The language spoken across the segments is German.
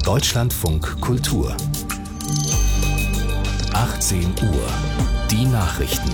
Deutschlandfunk Kultur 18 Uhr. Die Nachrichten.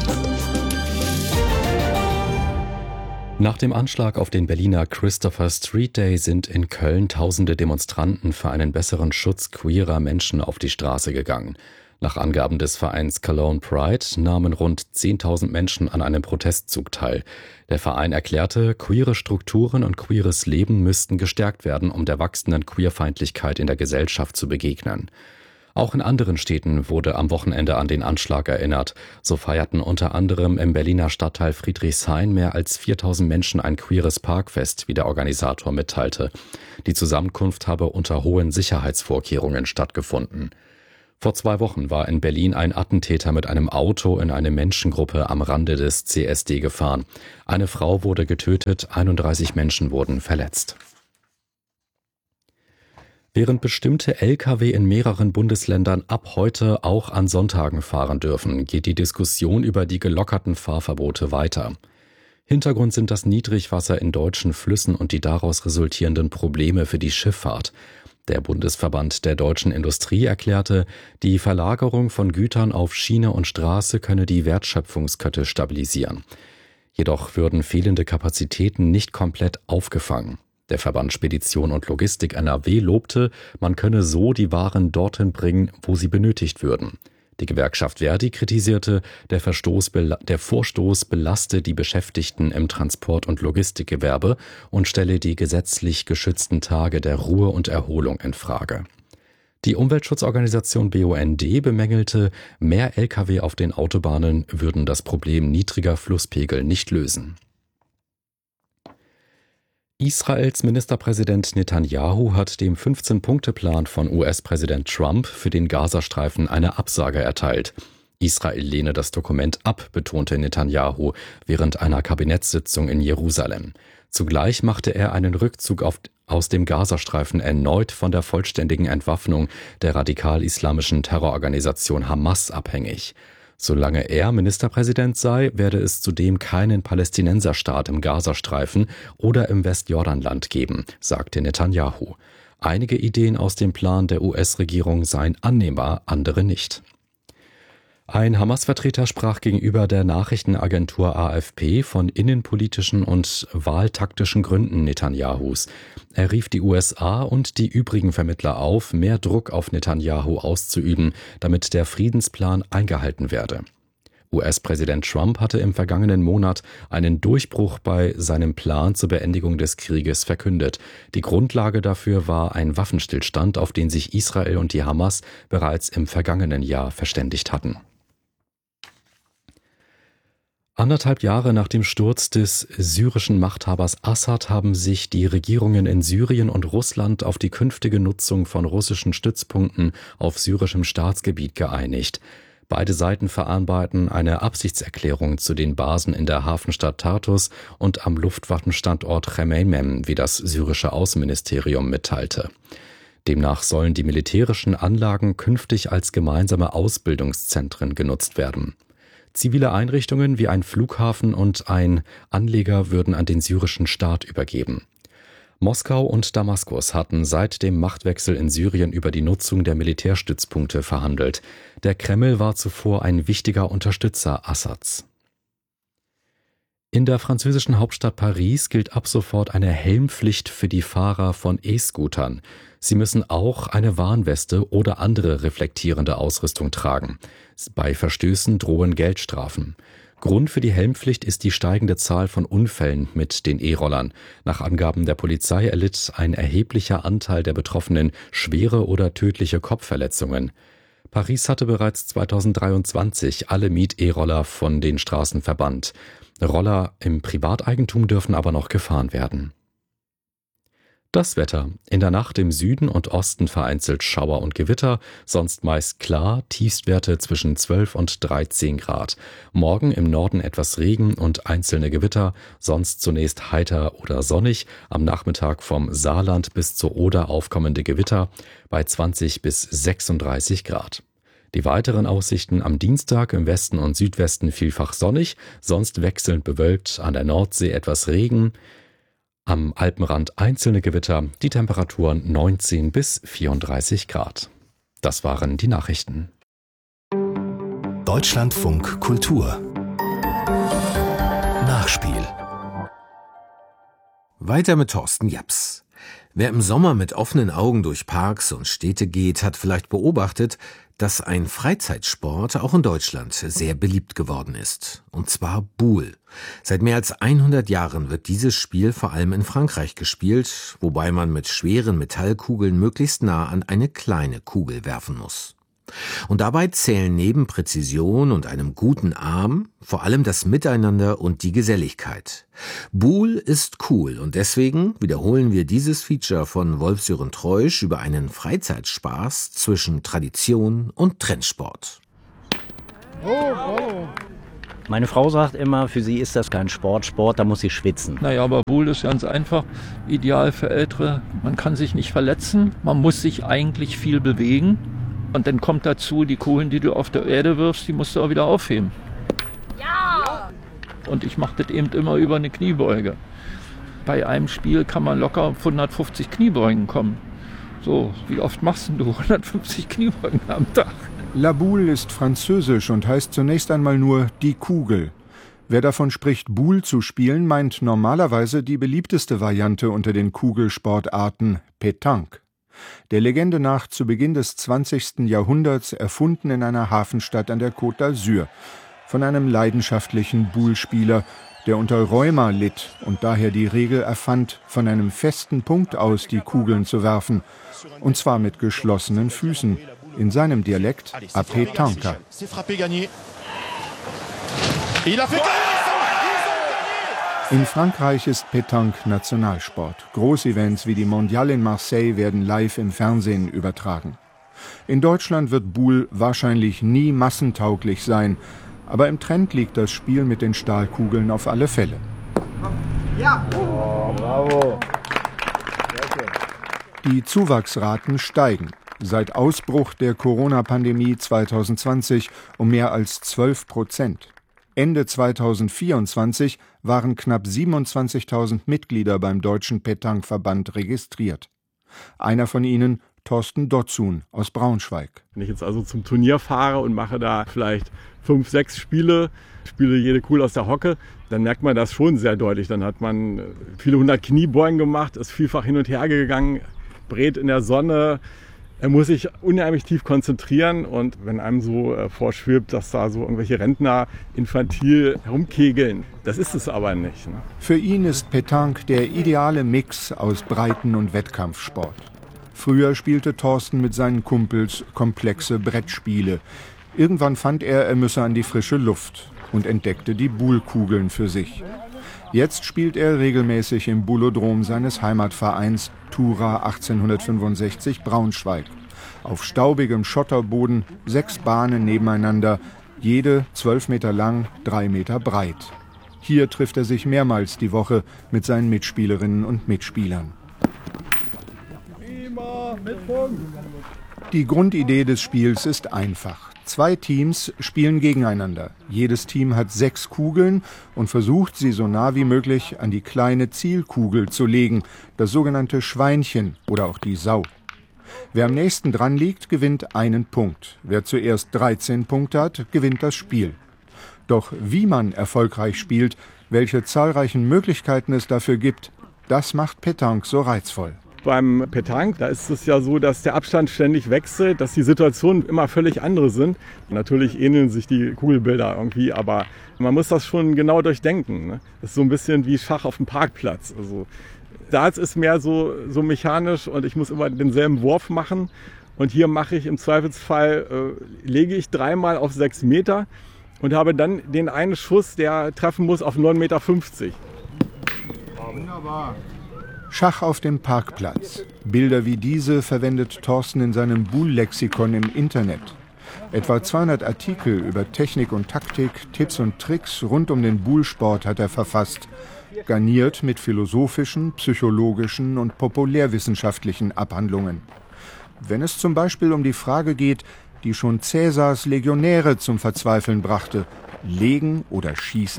Nach dem Anschlag auf den Berliner Christopher Street Day sind in Köln tausende Demonstranten für einen besseren Schutz queerer Menschen auf die Straße gegangen. Nach Angaben des Vereins Cologne Pride nahmen rund 10.000 Menschen an einem Protestzug teil. Der Verein erklärte, queere Strukturen und queeres Leben müssten gestärkt werden, um der wachsenden Queerfeindlichkeit in der Gesellschaft zu begegnen. Auch in anderen Städten wurde am Wochenende an den Anschlag erinnert. So feierten unter anderem im Berliner Stadtteil Friedrichshain mehr als 4.000 Menschen ein queeres Parkfest, wie der Organisator mitteilte. Die Zusammenkunft habe unter hohen Sicherheitsvorkehrungen stattgefunden. Vor 2 Wochen war in Berlin ein Attentäter mit einem Auto in eine Menschengruppe am Rande des CSD gefahren. Eine Frau wurde getötet, 31 Menschen wurden verletzt. Während bestimmte Lkw in mehreren Bundesländern ab heute auch an Sonntagen fahren dürfen, geht die Diskussion über die gelockerten Fahrverbote weiter. Hintergrund sind das Niedrigwasser in deutschen Flüssen und die daraus resultierenden Probleme für die Schifffahrt. Der Bundesverband der deutschen Industrie erklärte, die Verlagerung von Gütern auf Schiene und Straße könne die Wertschöpfungskette stabilisieren. Jedoch würden fehlende Kapazitäten nicht komplett aufgefangen. Der Verband Spedition und Logistik NRW lobte, man könne so die Waren dorthin bringen, wo sie benötigt würden. Die Gewerkschaft Verdi kritisierte, der Vorstoß belaste die Beschäftigten im Transport- und Logistikgewerbe und stelle die gesetzlich geschützten Tage der Ruhe und Erholung in Frage. Die Umweltschutzorganisation BUND bemängelte, mehr Lkw auf den Autobahnen würden das Problem niedriger Flusspegel nicht lösen. Israels Ministerpräsident Netanyahu hat dem 15-Punkte-Plan von US-Präsident Trump für den Gazastreifen eine Absage erteilt. Israel lehne das Dokument ab, betonte Netanyahu während einer Kabinettssitzung in Jerusalem. Zugleich machte er einen Rückzug aus dem Gazastreifen erneut von der vollständigen Entwaffnung der radikal-islamischen Terrororganisation Hamas abhängig. Solange er Ministerpräsident sei, werde es zudem keinen Palästinenserstaat im Gazastreifen oder im Westjordanland geben, sagte Netanyahu. Einige Ideen aus dem Plan der US-Regierung seien annehmbar, andere nicht. Ein Hamas-Vertreter sprach gegenüber der Nachrichtenagentur AFP von innenpolitischen und wahltaktischen Gründen Netanyahus. Er rief die USA und die übrigen Vermittler auf, mehr Druck auf Netanyahu auszuüben, damit der Friedensplan eingehalten werde. US-Präsident Trump hatte im vergangenen Monat einen Durchbruch bei seinem Plan zur Beendigung des Krieges verkündet. Die Grundlage dafür war ein Waffenstillstand, auf den sich Israel und die Hamas bereits im vergangenen Jahr verständigt hatten. 1,5 Jahre nach dem Sturz des syrischen Machthabers Assad haben sich die Regierungen in Syrien und Russland auf die künftige Nutzung von russischen Stützpunkten auf syrischem Staatsgebiet geeinigt. Beide Seiten vereinbarten eine Absichtserklärung zu den Basen in der Hafenstadt Tartus und am Luftwaffenstandort Chmeimim, wie das syrische Außenministerium mitteilte. Demnach sollen die militärischen Anlagen künftig als gemeinsame Ausbildungszentren genutzt werden. Zivile Einrichtungen wie ein Flughafen und ein Anleger würden an den syrischen Staat übergeben. Moskau und Damaskus hatten seit dem Machtwechsel in Syrien über die Nutzung der Militärstützpunkte verhandelt. Der Kreml war zuvor ein wichtiger Unterstützer Assads. In der französischen Hauptstadt Paris gilt ab sofort eine Helmpflicht für die Fahrer von E-Scootern. Sie müssen auch eine Warnweste oder andere reflektierende Ausrüstung tragen. Bei Verstößen drohen Geldstrafen. Grund für die Helmpflicht ist die steigende Zahl von Unfällen mit den E-Rollern. Nach Angaben der Polizei erlitt ein erheblicher Anteil der Betroffenen schwere oder tödliche Kopfverletzungen. Paris hatte bereits 2023 alle Miet-E-Roller von den Straßen verbannt. Roller im Privateigentum dürfen aber noch gefahren werden. Das Wetter. In der Nacht im Süden und Osten vereinzelt Schauer und Gewitter, sonst meist klar, Tiefstwerte zwischen 12 und 13 Grad. Morgen im Norden etwas Regen und einzelne Gewitter, sonst zunächst heiter oder sonnig, am Nachmittag vom Saarland bis zur Oder aufkommende Gewitter bei 20 bis 36 Grad. Die weiteren Aussichten am Dienstag im Westen und Südwesten vielfach sonnig, sonst wechselnd bewölkt, an der Nordsee etwas Regen. Am Alpenrand einzelne Gewitter, die Temperaturen 19 bis 34 Grad. Das waren die Nachrichten. Deutschlandfunk Kultur Nachspiel. Weiter mit Thorsten Japs. Wer im Sommer mit offenen Augen durch Parks und Städte geht, hat vielleicht beobachtet, dass ein Freizeitsport auch in Deutschland sehr beliebt geworden ist. Und zwar Boule. Seit mehr als 100 Jahren wird dieses Spiel vor allem in Frankreich gespielt, wobei man mit schweren Metallkugeln möglichst nah an eine kleine Kugel werfen muss. Und dabei zählen neben Präzision und einem guten Arm vor allem das Miteinander und die Geselligkeit. Boule ist cool und deswegen wiederholen wir dieses Feature von Wolf-Sören Treusch über einen Freizeitspaß zwischen Tradition und Trendsport. Meine Frau sagt immer, für sie ist das kein Sport, da muss sie schwitzen. Naja, aber Boule ist ganz einfach, ideal für Ältere. Man kann sich nicht verletzen, man muss sich eigentlich viel bewegen. Und dann kommt dazu, die Kugeln, die du auf der Erde wirfst, die musst du auch wieder aufheben. Ja! Und ich mache das eben immer über eine Kniebeuge. Bei einem Spiel kann man locker auf 150 Kniebeugen kommen. So, wie oft machst du 150 Kniebeugen am Tag? La Boule ist französisch und heißt zunächst einmal nur die Kugel. Wer davon spricht, Boule zu spielen, meint normalerweise die beliebteste Variante unter den Kugelsportarten, Pétanque. Der Legende nach zu Beginn des 20. Jahrhunderts erfunden in einer Hafenstadt an der Côte d'Azur von einem leidenschaftlichen Boule-Spieler, der unter Rheuma litt und daher die Regel erfand, von einem festen Punkt aus die Kugeln zu werfen, und zwar mit geschlossenen Füßen, in seinem Dialekt à pétanque. In Frankreich ist Pétanque Nationalsport. Großevents wie die Mondiale in Marseille werden live im Fernsehen übertragen. In Deutschland wird Boule wahrscheinlich nie massentauglich sein, aber im Trend liegt das Spiel mit den Stahlkugeln auf alle Fälle. Ja! Oh, bravo! Die Zuwachsraten steigen. Seit Ausbruch der Corona-Pandemie 2020 um mehr als 12%. Ende 2024 waren knapp 27.000 Mitglieder beim Deutschen Pétanque-Verband registriert. Einer von ihnen, Thorsten Dotzun aus Braunschweig. Wenn ich jetzt also zum Turnier fahre und mache da vielleicht 5, 6 spiele jede Kugel aus der Hocke, dann merkt man das schon sehr deutlich. Dann hat man viele 100 Kniebeugen gemacht, ist vielfach hin und her gegangen, brät in der Sonne. Er muss sich unheimlich tief konzentrieren und wenn einem so vorschwebt, dass da so irgendwelche Rentner infantil herumkegeln, das ist es aber nicht. Ne? Für ihn ist Pétanque der ideale Mix aus Breiten- und Wettkampfsport. Früher spielte Thorsten mit seinen Kumpels komplexe Brettspiele. Irgendwann fand er müsse an die frische Luft und entdeckte die Boule-Kugeln für sich. Jetzt spielt er regelmäßig im Boulodrom seines Heimatvereins Tura 1865 Braunschweig. Auf staubigem Schotterboden 6 Bahnen nebeneinander, jede 12 Meter lang, 3 Meter breit. Hier trifft er sich mehrmals die Woche mit seinen Mitspielerinnen und Mitspielern. Die Grundidee des Spiels ist einfach. 2 Teams spielen gegeneinander. Jedes Team hat 6 Kugeln und versucht, sie so nah wie möglich an die kleine Zielkugel zu legen, das sogenannte Schweinchen oder auch die Sau. Wer am nächsten dran liegt, gewinnt einen Punkt. Wer zuerst 13 Punkte hat, gewinnt das Spiel. Doch wie man erfolgreich spielt, welche zahlreichen Möglichkeiten es dafür gibt, das macht Pétanque so reizvoll. Beim Pétanque, da ist es ja so, dass der Abstand ständig wechselt, dass die Situationen immer völlig andere sind. Natürlich ähneln sich die Kugelbilder irgendwie, aber man muss das schon genau durchdenken. Ne? Das ist so ein bisschen wie Schach auf dem Parkplatz. Also Darts ist mehr so mechanisch und ich muss immer denselben Wurf machen. Und hier mache ich im Zweifelsfall, lege ich 3-mal auf 6 Meter und habe dann den einen Schuss, der treffen muss, auf 9,50 Meter. Wunderbar. Schach auf dem Parkplatz. Bilder wie diese verwendet Thorsten in seinem Boule-Lexikon im Internet. Etwa 200 Artikel über Technik und Taktik, Tipps und Tricks rund um den Boule-Sport hat er verfasst, garniert mit philosophischen, psychologischen und populärwissenschaftlichen Abhandlungen. Wenn es zum Beispiel um die Frage geht, die schon Cäsars Legionäre zum Verzweifeln brachte, legen oder schießen,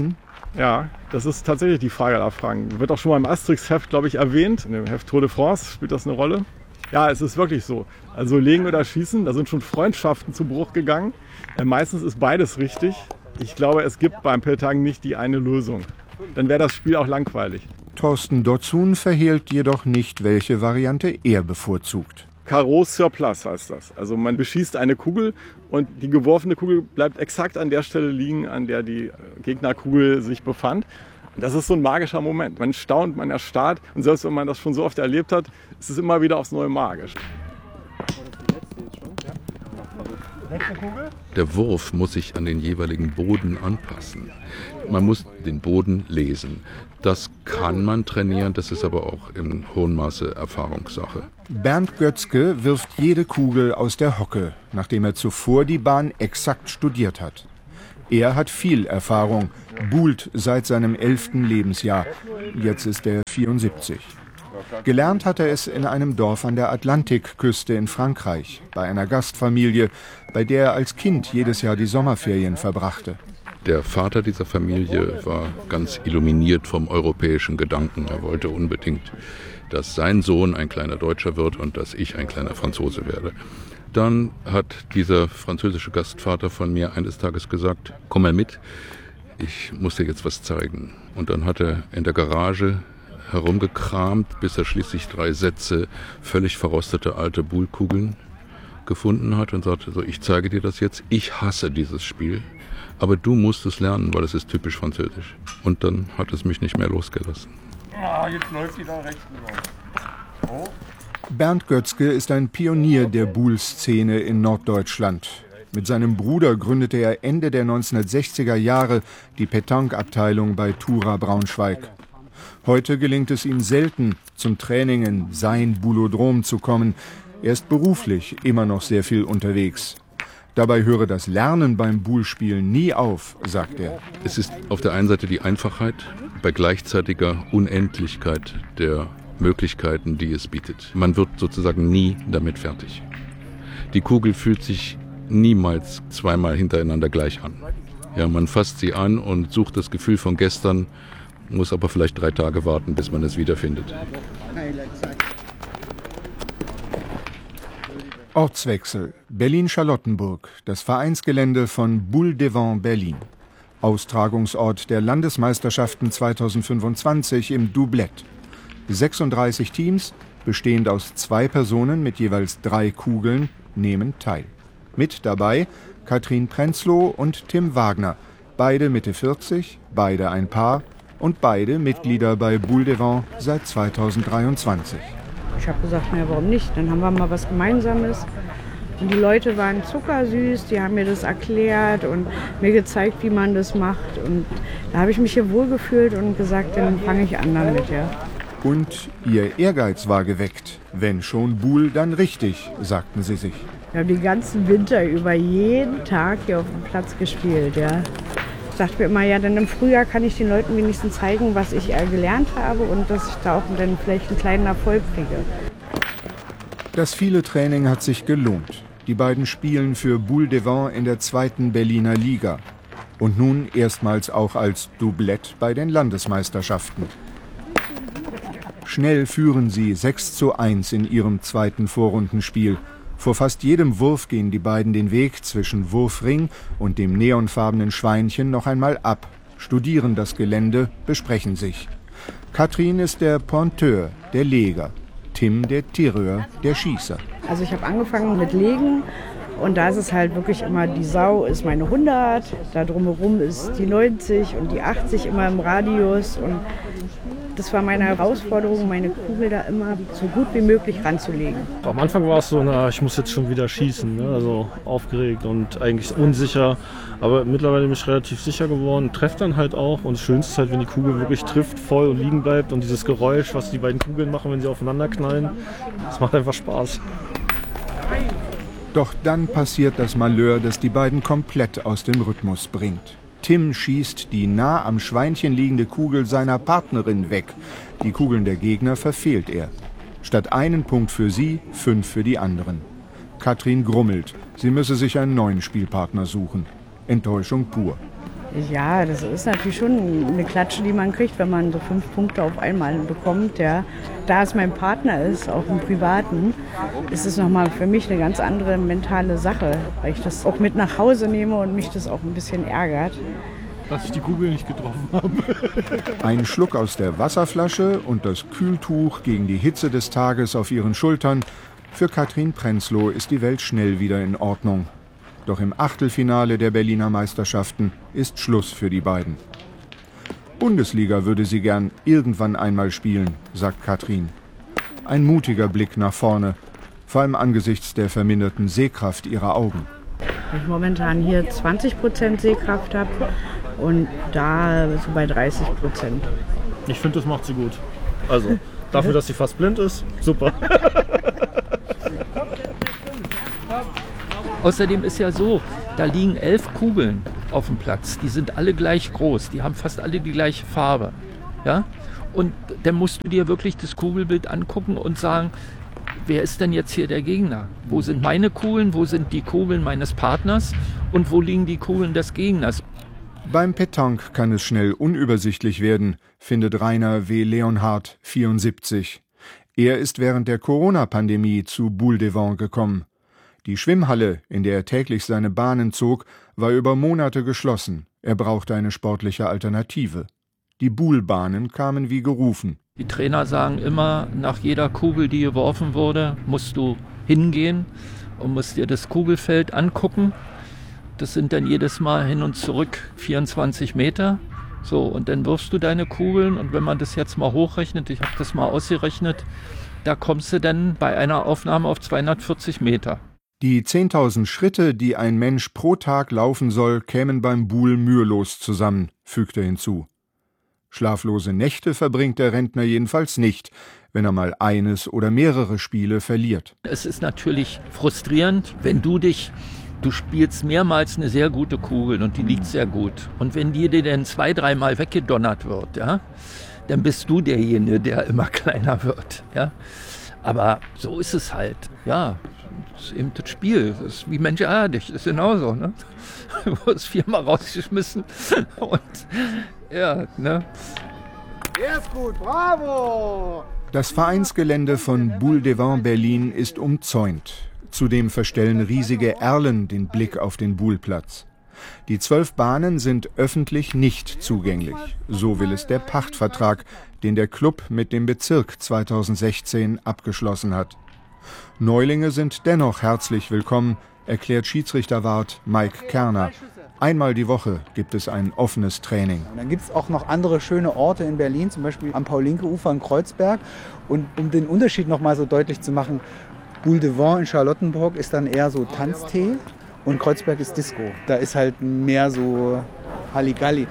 Ja, das ist tatsächlich die Frage aller Fragen. Wird auch schon mal im Asterix-Heft, glaube ich, erwähnt. In dem Heft Tour de France spielt das eine Rolle. Ja, es ist wirklich so. Also legen oder schießen, da sind schon Freundschaften zu Bruch gegangen. Meistens ist beides richtig. Ich glaube, es gibt beim Petanque nicht die eine Lösung. Dann wäre das Spiel auch langweilig. Thorsten Dotzun verhehlt jedoch nicht, welche Variante er bevorzugt. Carreau sur place heißt das. Also man beschießt eine Kugel und die geworfene Kugel bleibt exakt an der Stelle liegen, an der die Gegnerkugel sich befand. Das ist so ein magischer Moment. Man staunt, man erstarrt und selbst wenn man das schon so oft erlebt hat, ist es immer wieder aufs Neue magisch. Der Wurf muss sich an den jeweiligen Boden anpassen. Man muss den Boden lesen. Das kann man trainieren, das ist aber auch in hohem Maße Erfahrungssache. Bernd Götzke wirft jede Kugel aus der Hocke, nachdem er zuvor die Bahn exakt studiert hat. Er hat viel Erfahrung, buhlt seit seinem 11. Lebensjahr. Jetzt ist er 74. Gelernt hat er es in einem Dorf an der Atlantikküste in Frankreich, bei einer Gastfamilie, bei der er als Kind jedes Jahr die Sommerferien verbrachte. Der Vater dieser Familie war ganz illuminiert vom europäischen Gedanken. Er wollte unbedingt, dass sein Sohn ein kleiner Deutscher wird und dass ich ein kleiner Franzose werde. Dann hat dieser französische Gastvater von mir eines Tages gesagt, komm mal mit, ich muss dir jetzt was zeigen. Und dann hat er in der Garage herumgekramt, bis er schließlich 3 Sätze völlig verrostete alte Boule-Kugeln gefunden hat und sagte, so, ich zeige dir das jetzt, ich hasse dieses Spiel, aber du musst es lernen, weil es ist typisch französisch. Und dann hat es mich nicht mehr losgelassen. Ah, jetzt läuft die da rechts rüber. Oh. Bernd Götzke ist ein Pionier der Boule-Szene in Norddeutschland. Mit seinem Bruder gründete er Ende der 1960er Jahre die Petanque-Abteilung bei Thura Braunschweig. Heute gelingt es ihm selten, zum Training in sein Boulodrom zu kommen. Er ist beruflich immer noch sehr viel unterwegs. Dabei höre das Lernen beim Boule-Spielen nie auf, sagt er. Es ist auf der einen Seite die Einfachheit bei gleichzeitiger Unendlichkeit der Möglichkeiten, die es bietet. Man wird sozusagen nie damit fertig. Die Kugel fühlt sich niemals zweimal hintereinander gleich an. Ja, man fasst sie an und sucht das Gefühl von gestern, muss aber vielleicht 3 Tage warten, bis man es wiederfindet. Ortswechsel. Berlin-Charlottenburg, das Vereinsgelände von Boule de Vent Berlin. Austragungsort der Landesmeisterschaften 2025 im Doublett. 36 Teams, bestehend aus 2 Personen mit jeweils 3 Kugeln, nehmen teil. Mit dabei Katrin Prenzlow und Tim Wagner, beide Mitte 40, beide ein Paar und beide Mitglieder bei Boule de Vent seit 2023. Ich habe gesagt, na, warum nicht? Dann haben wir mal was Gemeinsames. Und die Leute waren zuckersüß, die haben mir das erklärt und mir gezeigt, wie man das macht. Und da habe ich mich hier wohlgefühlt und gesagt, dann fange ich an damit, ja. Und ihr Ehrgeiz war geweckt. Wenn schon Boule, dann richtig, sagten sie sich. Wir haben den ganzen Winter über jeden Tag hier auf dem Platz gespielt, ja. Ich dachte mir immer, ja, dann im Frühjahr kann ich den Leuten wenigstens zeigen, was ich gelernt habe und dass ich da auch dann vielleicht einen kleinen Erfolg kriege. Das viele Training hat sich gelohnt. Die beiden spielen für Boule de Vent in der 2. Berliner Liga. Und nun erstmals auch als Doublett bei den Landesmeisterschaften. Schnell führen sie 6:1 in ihrem 2. Vorrundenspiel. Vor fast jedem Wurf gehen die beiden den Weg zwischen Wurfring und dem neonfarbenen Schweinchen noch einmal ab, studieren das Gelände, besprechen sich. Katrin ist der Pointeur, der Leger, Tim der Tireur, der Schießer. Also ich habe angefangen mit Legen und da ist es halt wirklich immer, die Sau ist meine 100, da drumherum ist die 90 und die 80 immer im Radius und das war meine Herausforderung, meine Kugel da immer so gut wie möglich ranzulegen. Am Anfang war es so, ich muss jetzt schon wieder schießen, ne? Also aufgeregt und eigentlich unsicher. Aber mittlerweile bin ich relativ sicher geworden, treffe dann halt auch. Und das Schönste ist halt, wenn die Kugel wirklich trifft, voll und liegen bleibt. Und dieses Geräusch, was die beiden Kugeln machen, wenn sie aufeinander knallen, das macht einfach Spaß. Doch dann passiert das Malheur, das die beiden komplett aus dem Rhythmus bringt. Tim schießt die nah am Schweinchen liegende Kugel seiner Partnerin weg. Die Kugeln der Gegner verfehlt er. Statt einen Punkt für sie, 5 für die anderen. Katrin grummelt. Sie müsse sich einen neuen Spielpartner suchen. Enttäuschung pur. Ja, das ist natürlich schon eine Klatsche, die man kriegt, wenn man so 5 Punkte auf einmal bekommt. Ja. Da es mein Partner ist, auch im Privaten, ist es nochmal für mich eine ganz andere mentale Sache, weil ich das auch mit nach Hause nehme und mich das auch ein bisschen ärgert. Dass ich die Kugel nicht getroffen habe. Ein Schluck aus der Wasserflasche und das Kühltuch gegen die Hitze des Tages auf ihren Schultern. Für Katrin Prenzlow ist die Welt schnell wieder in Ordnung. Doch im Achtelfinale der Berliner Meisterschaften ist Schluss für die beiden. Bundesliga würde sie gern irgendwann einmal spielen, sagt Katrin. Ein mutiger Blick nach vorne, vor allem angesichts der verminderten Sehkraft ihrer Augen. Ich momentan hier 20% Sehkraft habe und da so bei 30%. Ich finde, das macht sie gut. Also, dafür, dass sie fast blind ist, super. Außerdem ist ja so, da liegen 11 Kugeln auf dem Platz. Die sind alle gleich groß, die haben fast alle die gleiche Farbe. Ja? Und dann musst du dir wirklich das Kugelbild angucken und sagen, wer ist denn jetzt hier der Gegner? Wo sind meine Kugeln, wo sind die Kugeln meines Partners und wo liegen die Kugeln des Gegners? Beim Pétanque kann es schnell unübersichtlich werden, findet Rainer W. Leonhardt, 74. Er ist während der Corona-Pandemie zu Boule de Vent gekommen. Die Schwimmhalle, in der er täglich seine Bahnen zog, war über Monate geschlossen. Er brauchte eine sportliche Alternative. Die Boule-Bahnen kamen wie gerufen. Die Trainer sagen immer, nach jeder Kugel, die geworfen wurde, musst du hingehen und musst dir das Kugelfeld angucken. Das sind dann jedes Mal hin und zurück 24 Meter. So, und dann wirfst du deine Kugeln und wenn man das jetzt mal hochrechnet, ich habe das mal ausgerechnet, da kommst du dann bei einer Aufnahme auf 240 Meter. Die 10.000 Schritte, die ein Mensch pro Tag laufen soll, kämen beim Boule mühelos zusammen, fügt er hinzu. Schlaflose Nächte verbringt der Rentner jedenfalls nicht, wenn er mal eines oder mehrere Spiele verliert. Es ist natürlich frustrierend, wenn du spielst mehrmals eine sehr gute Kugel und die liegt sehr gut. Und wenn dir dann 2-3 Mal weggedonnert wird, ja, dann bist du derjenige, der immer kleiner wird. Ja. Aber so ist es halt, ja. Das ist eben das Spiel. Das ist wie Mensch das ist genauso. Ne? Du wirst 4-mal rausgeschmissen und ja, ne? Der ist gut, bravo! Das Vereinsgelände von Boule de Vent Berlin ist umzäunt. Zudem verstellen riesige Erlen den Blick auf den Bouleplatz. Die 12 Bahnen sind öffentlich nicht zugänglich. So will es der Pachtvertrag, den der Club mit dem Bezirk 2016 abgeschlossen hat. Neulinge sind dennoch herzlich willkommen, erklärt Schiedsrichterwart Mike Kerner. Einmal die Woche gibt es ein offenes Training. Und dann gibt es auch noch andere schöne Orte in Berlin, zum Beispiel am Paul-Lincke-Ufer in Kreuzberg. Und um den Unterschied noch mal so deutlich zu machen, Boule de Vent in Charlottenburg ist dann eher so Tanztee und Kreuzberg ist Disco. Da ist halt mehr so Halligalli.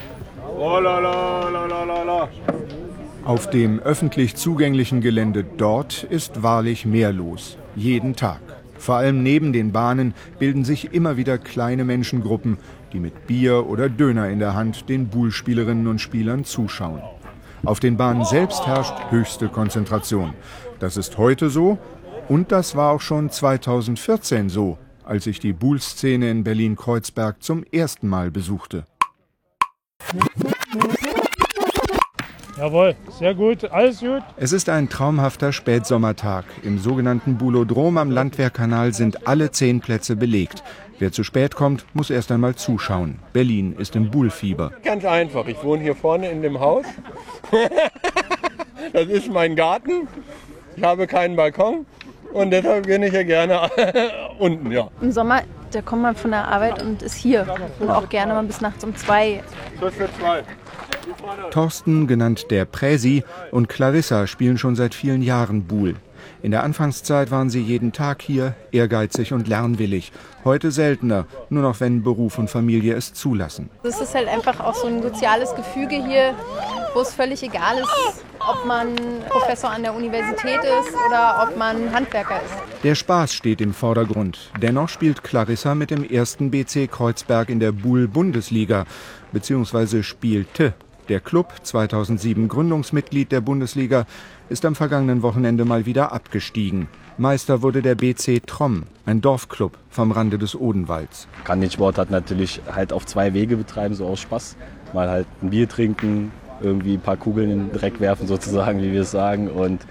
Oh la la la la la la. Auf dem öffentlich zugänglichen Gelände dort ist wahrlich mehr los. Jeden Tag. Vor allem neben den Bahnen bilden sich immer wieder kleine Menschengruppen, die mit Bier oder Döner in der Hand den Boule-Spielerinnen und Spielern zuschauen. Auf den Bahnen selbst herrscht höchste Konzentration. Das ist heute so und das war auch schon 2014 so, als ich die Boule-Szene in Berlin-Kreuzberg zum ersten Mal besuchte. Jawohl, sehr gut, alles gut. Es ist ein traumhafter Spätsommertag. Im sogenannten Boulodrom am Landwehrkanal sind alle 10 Plätze belegt. Wer zu spät kommt, muss erst einmal zuschauen. Berlin ist im Boule-Fieber. Ganz einfach, ich wohne hier vorne in dem Haus. Das ist mein Garten. Ich habe keinen Balkon und deshalb bin ich ja gerne unten, ja. Im Sommer, da kommt man von der Arbeit und ist hier. Und auch gerne mal bis nachts um 2. Schluss für 2. Thorsten, genannt der Präsi, und Clarissa spielen schon seit vielen Jahren Boule. In der Anfangszeit waren sie jeden Tag hier, ehrgeizig und lernwillig. Heute seltener, nur noch wenn Beruf und Familie es zulassen. Es ist halt einfach auch so ein soziales Gefüge hier, wo es völlig egal ist, ob man Professor an der Universität ist oder ob man Handwerker ist. Der Spaß steht im Vordergrund. Dennoch spielt Clarissa mit dem 1. BC Kreuzberg in der Boule-Bundesliga, beziehungsweise spielte. Der Club, 2007 Gründungsmitglied der Bundesliga, ist am vergangenen Wochenende mal wieder abgestiegen. Meister wurde der BC Tromm, ein Dorfclub vom Rande des Odenwalds. Kann den Sport halt natürlich halt auf 2 Wege betreiben, so aus Spaß. Mal halt ein Bier trinken, irgendwie ein paar Kugeln in den Dreck werfen sozusagen, wie wir es sagen. Und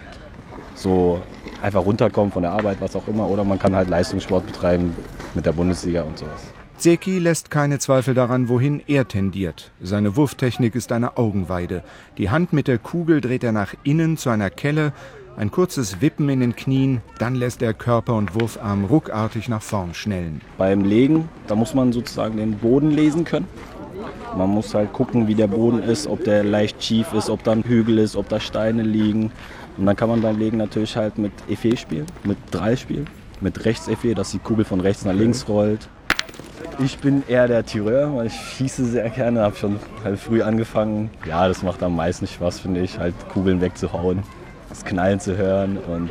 so einfach runterkommen von der Arbeit, was auch immer. Oder man kann halt Leistungssport betreiben mit der Bundesliga und sowas. Zeki lässt keine Zweifel daran, wohin er tendiert. Seine Wurftechnik ist eine Augenweide. Die Hand mit der Kugel dreht er nach innen zu einer Kelle, ein kurzes Wippen in den Knien, dann lässt er Körper und Wurfarm ruckartig nach vorn schnellen. Beim Legen, da muss man sozusagen den Boden lesen können. Man muss halt gucken, wie der Boden ist, ob der leicht schief ist, ob da ein Hügel ist, ob da Steine liegen. Und dann kann man beim Legen natürlich halt mit Effet spielen, mit Drall spielen, mit Rechts-Effet, dass die Kugel von rechts nach links rollt. Ich bin eher der Tireur, weil ich schieße sehr gerne, habe schon halt früh angefangen. Ja, das macht am meisten Spaß, finde ich, halt Kugeln wegzuhauen, das Knallen zu hören und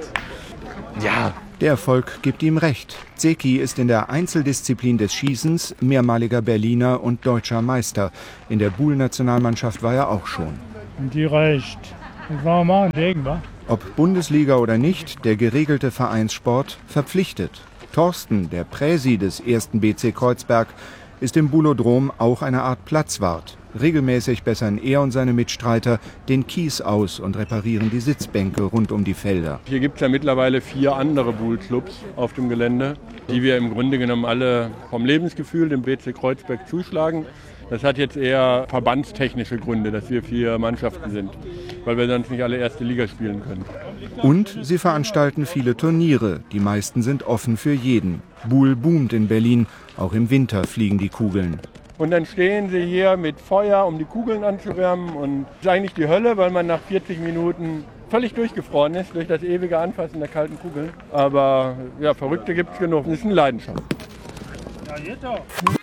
ja. Der Erfolg gibt ihm recht. Zeki ist in der Einzeldisziplin des Schießens mehrmaliger Berliner und deutscher Meister. In der Buhl-Nationalmannschaft war er auch schon. Die reicht. Das war mal ein Ding, wa? Ob Bundesliga oder nicht, der geregelte Vereinssport verpflichtet. Thorsten, der Präsi des 1. BC Kreuzberg, ist im Bulodrom auch eine Art Platzwart. Regelmäßig bessern er und seine Mitstreiter den Kies aus und reparieren die Sitzbänke rund um die Felder. Hier gibt es ja mittlerweile 4 andere Buhl-Clubs auf dem Gelände, die wir im Grunde genommen alle vom Lebensgefühl dem BC Kreuzberg zuschlagen. Das hat jetzt eher verbandstechnische Gründe, dass wir 4 Mannschaften sind, weil wir sonst nicht alle erste Liga spielen können. Und sie veranstalten viele Turniere. Die meisten sind offen für jeden. Buhl boomt in Berlin. Auch im Winter fliegen die Kugeln. Und dann stehen sie hier mit Feuer, um die Kugeln anzuwärmen. Und das ist eigentlich die Hölle, weil man nach 40 Minuten völlig durchgefroren ist durch das ewige Anfassen der kalten Kugeln. Aber ja, Verrückte gibt es genug. Das ist eine Leidenschaft. Ja, geht doch.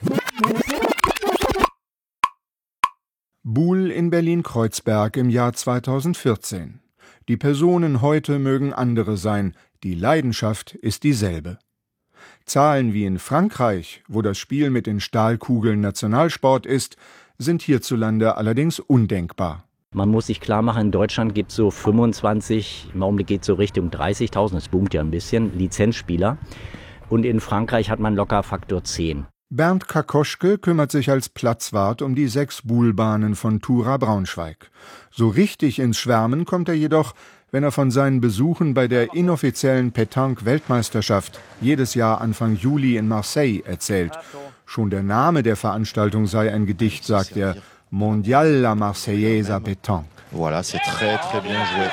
Buhl in Berlin-Kreuzberg im Jahr 2014. Die Personen heute mögen andere sein, die Leidenschaft ist dieselbe. Zahlen wie in Frankreich, wo das Spiel mit den Stahlkugeln Nationalsport ist, sind hierzulande allerdings undenkbar. Man muss sich klar machen, in Deutschland gibt es so 25, im Augenblick geht es so Richtung 30.000, das boomt ja ein bisschen, Lizenzspieler. Und in Frankreich hat man locker Faktor 10. Bernd Kakoschke kümmert sich als Platzwart um die 6 Buhlbahnen von Tura Braunschweig. So richtig ins Schwärmen kommt er jedoch, wenn er von seinen Besuchen bei der inoffiziellen Pétanque-Weltmeisterschaft jedes Jahr Anfang Juli in Marseille erzählt. Schon der Name der Veranstaltung sei ein Gedicht, sagt er. Mondial la Marseillaise à Pétanque. Voilà, c'est très, très bien joué.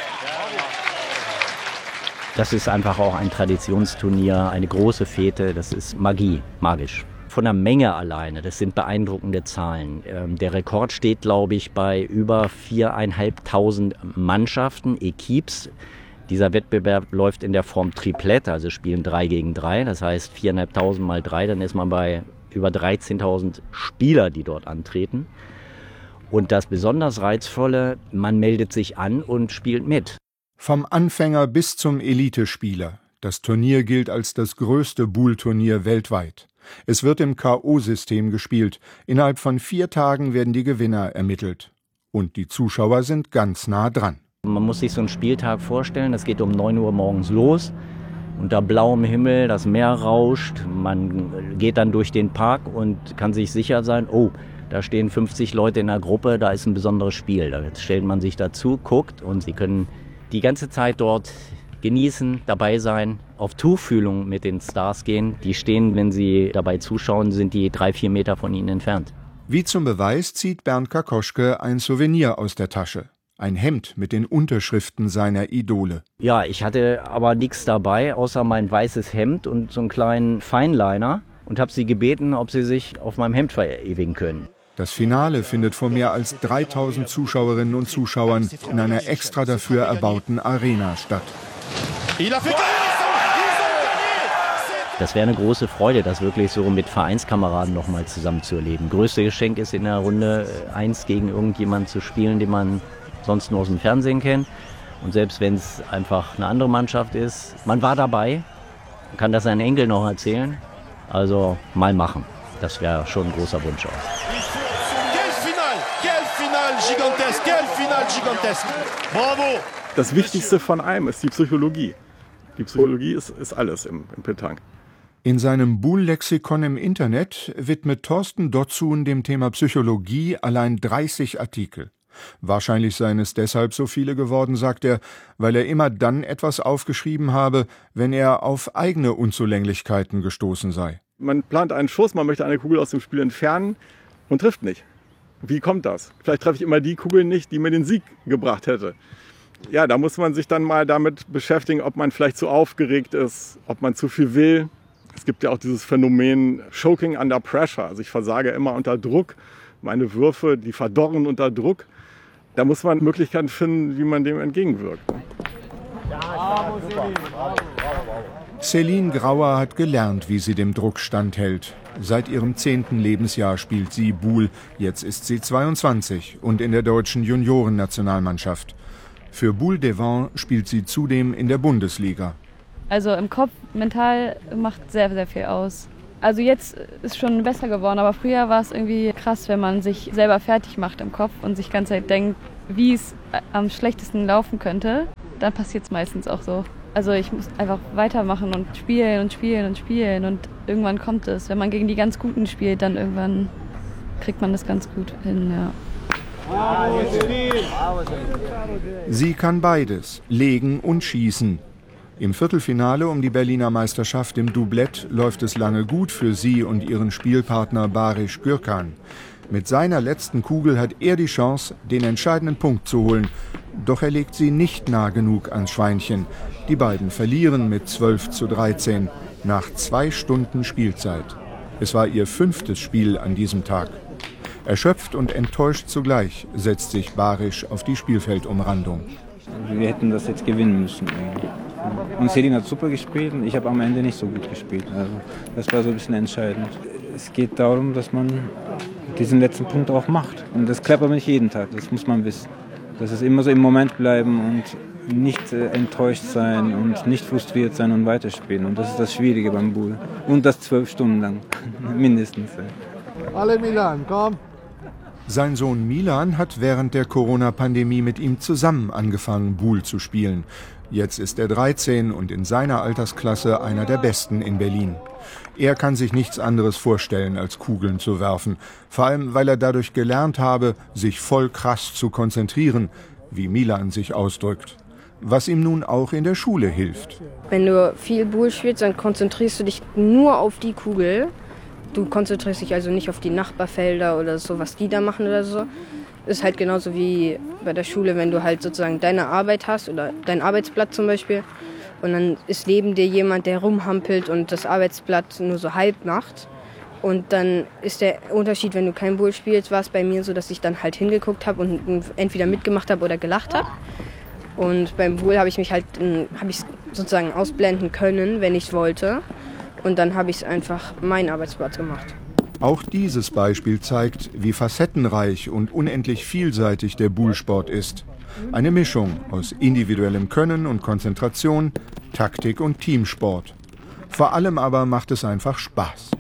Das ist einfach auch ein Traditionsturnier, eine große Fete, das ist Magie, magisch. Von der Menge alleine, das sind beeindruckende Zahlen. Der Rekord steht, glaube ich, bei über 4.500 Mannschaften, Equipes. Dieser Wettbewerb läuft in der Form Triplette, also spielen 3 gegen 3. Das heißt 4.500 mal 3, dann ist man bei über 13.000 Spieler, die dort antreten. Und das besonders Reizvolle, man meldet sich an und spielt mit. Vom Anfänger bis zum Elitespieler. Das Turnier gilt als das größte Buhl-Turnier weltweit. Es wird im K.O.-System gespielt. Innerhalb von 4 Tagen werden die Gewinner ermittelt. Und die Zuschauer sind ganz nah dran. Man muss sich so einen Spieltag vorstellen, das geht um 9 Uhr morgens los. Unter blauem Himmel, das Meer rauscht. Man geht dann durch den Park und kann sich sicher sein, oh, da stehen 50 Leute in der Gruppe, da ist ein besonderes Spiel. Da stellt man sich dazu, guckt und Sie können die ganze Zeit dort genießen, dabei sein, auf Tuchfühlung mit den Stars gehen. Die stehen, wenn Sie dabei zuschauen, sind die 3-4 Meter von Ihnen entfernt. Wie zum Beweis zieht Bernd Kakoschke ein Souvenir aus der Tasche. Ein Hemd mit den Unterschriften seiner Idole. Ja, ich hatte aber nichts dabei, außer mein weißes Hemd und so einen kleinen Feinliner und habe sie gebeten, ob sie sich auf meinem Hemd verewigen können. Das Finale findet vor mehr als 3.000 Zuschauerinnen und Zuschauern in einer extra dafür erbauten Arena statt. Das wäre eine große Freude, das wirklich so mit Vereinskameraden noch mal zusammen zu erleben. Größte Geschenk ist in der Runde 1 gegen irgendjemanden zu spielen, den man sonst nur aus dem Fernsehen kennt. Und selbst wenn es einfach eine andere Mannschaft ist, man war dabei, man kann das seinen Enkel noch erzählen. Also mal machen, das wäre schon ein großer Wunsch auch. gigantesque. Bravo! Das Wichtigste von allem ist die Psychologie. Die Psychologie ist alles im Petanque. In seinem Boule-Lexikon im Internet widmet Thorsten Dotzun dem Thema Psychologie allein 30 Artikel. Wahrscheinlich seien es deshalb so viele geworden, sagt er, weil er immer dann etwas aufgeschrieben habe, wenn er auf eigene Unzulänglichkeiten gestoßen sei. Man plant einen Schuss, man möchte eine Kugel aus dem Spiel entfernen und trifft nicht. Wie kommt das? Vielleicht treffe ich immer die Kugel nicht, die mir den Sieg gebracht hätte. Ja, da muss man sich dann mal damit beschäftigen, ob man vielleicht zu aufgeregt ist, ob man zu viel will. Es gibt ja auch dieses Phänomen Choking under pressure. Also ich versage immer unter Druck. Meine Würfe, die verdorren unter Druck. Da muss man Möglichkeiten finden, wie man dem entgegenwirkt. Céline Grauer hat gelernt, wie sie dem Druck standhält. Seit ihrem 10. Lebensjahr spielt sie Boule. Jetzt ist sie 22 und in der deutschen Juniorennationalmannschaft. Für Boule des Vents spielt sie zudem in der Bundesliga. Also im Kopf, mental macht sehr, sehr viel aus. Also jetzt ist schon besser geworden, aber früher war es irgendwie krass, wenn man sich selber fertig macht im Kopf und sich die ganze Zeit denkt, wie es am schlechtesten laufen könnte. Dann passiert es meistens auch so. Also ich muss einfach weitermachen und spielen und spielen und spielen und irgendwann kommt es. Wenn man gegen die ganz Guten spielt, dann irgendwann kriegt man das ganz gut hin, ja. Sie kann beides, legen und schießen. Im Viertelfinale um die Berliner Meisterschaft im Doublett läuft es lange gut für sie und ihren Spielpartner Barish Gürkan. Mit seiner letzten Kugel hat er die Chance, den entscheidenden Punkt zu holen. Doch er legt sie nicht nah genug ans Schweinchen. Die beiden verlieren mit 12:13 nach 2 Stunden Spielzeit. Es war ihr 5. Spiel an diesem Tag. Erschöpft und enttäuscht zugleich setzt sich Barish auf die Spielfeldumrandung. Wir hätten das jetzt gewinnen müssen. Und Céline hat super gespielt und ich habe am Ende nicht so gut gespielt. Also das war so ein bisschen entscheidend. Es geht darum, dass man diesen letzten Punkt auch macht. Und das klappt aber nicht jeden Tag, das muss man wissen. Das ist immer so im Moment bleiben und nicht enttäuscht sein und nicht frustriert sein und weiterspielen. Und das ist das Schwierige beim Boule. Und das 12 Stunden lang, mindestens. Alle Milan, komm! Sein Sohn Milan hat während der Corona-Pandemie mit ihm zusammen angefangen, Boule zu spielen. Jetzt ist er 13 und in seiner Altersklasse einer der Besten in Berlin. Er kann sich nichts anderes vorstellen, als Kugeln zu werfen. Vor allem, weil er dadurch gelernt habe, sich voll krass zu konzentrieren, wie Milan sich ausdrückt. Was ihm nun auch in der Schule hilft. Wenn du viel Boule spielst, dann konzentrierst du dich nur auf die Kugel. Du konzentrierst dich also nicht auf die Nachbarfelder oder so, was die da machen oder so. Ist halt genauso wie bei der Schule, wenn du halt sozusagen deine Arbeit hast oder dein Arbeitsblatt zum Beispiel. Und dann ist neben dir jemand, der rumhampelt und das Arbeitsblatt nur so halb macht. Und dann ist der Unterschied, wenn du kein Boule spielst, war es bei mir so, dass ich dann halt hingeguckt habe und entweder mitgemacht habe oder gelacht habe. Und beim Boule habe ich mich halt sozusagen ausblenden können, wenn ich wollte. Und dann habe ich einfach meinen Arbeitsplatz gemacht. Auch dieses Beispiel zeigt, wie facettenreich und unendlich vielseitig der Boule-Sport ist. Eine Mischung aus individuellem Können und Konzentration, Taktik und Teamsport. Vor allem aber macht es einfach Spaß.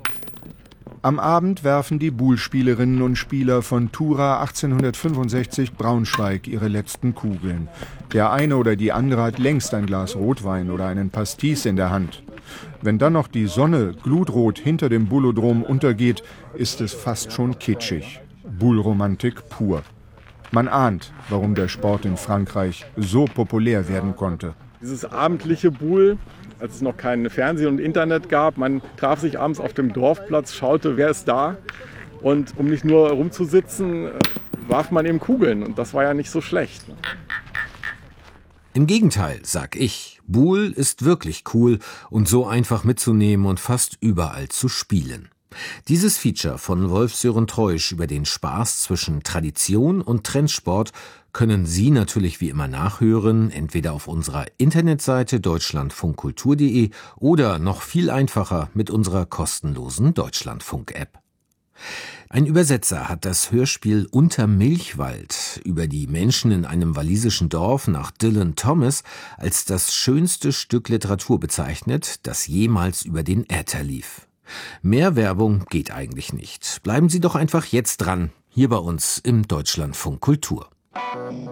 Am Abend werfen die Boule-Spielerinnen und Spieler von Tura 1865 Braunschweig ihre letzten Kugeln. Der eine oder die andere hat längst ein Glas Rotwein oder einen Pastis in der Hand. Wenn dann noch die Sonne glutrot hinter dem Boulodrom untergeht, ist es fast schon kitschig. Boule-Romantik pur. Man ahnt, warum der Sport in Frankreich so populär werden konnte. Dieses abendliche Boule, als es noch kein Fernsehen und Internet gab, man traf sich abends auf dem Dorfplatz, schaute, wer ist da. Und um nicht nur rumzusitzen, warf man eben Kugeln. Und das war ja nicht so schlecht. Im Gegenteil, sag ich, Boule ist wirklich cool und so einfach mitzunehmen und fast überall zu spielen. Dieses Feature von Wolf-Sören Treusch über den Spaß zwischen Tradition und Trendsport können Sie natürlich wie immer nachhören, entweder auf unserer Internetseite deutschlandfunkkultur.de oder noch viel einfacher mit unserer kostenlosen Deutschlandfunk-App. Ein Übersetzer hat das Hörspiel Unter Milchwald über die Menschen in einem walisischen Dorf nach Dylan Thomas als das schönste Stück Literatur bezeichnet, das jemals über den Äther lief. Mehr Werbung geht eigentlich nicht. Bleiben Sie doch einfach jetzt dran, hier bei uns im Deutschlandfunk Kultur.